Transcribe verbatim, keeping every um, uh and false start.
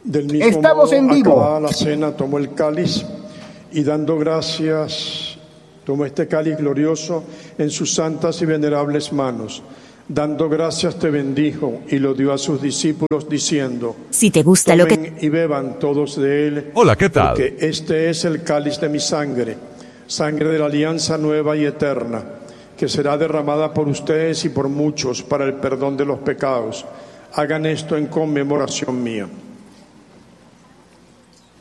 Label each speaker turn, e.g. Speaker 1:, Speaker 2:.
Speaker 1: Del mismo
Speaker 2: Estamos
Speaker 1: modo,
Speaker 2: en vivo.
Speaker 1: acabada la cena, tomó el cáliz y dando gracias, tomó este cáliz glorioso en sus santas y venerables manos. Dando gracias te bendijo y lo dio a sus discípulos diciendo:
Speaker 3: Si te gusta lo que...
Speaker 1: Tomen y beban todos de él.
Speaker 4: Hola, ¿qué tal?
Speaker 1: Porque este es el cáliz de mi sangre, sangre de la alianza nueva y eterna, que será derramada por ustedes y por muchos para el perdón de los pecados. Hagan esto en conmemoración mía.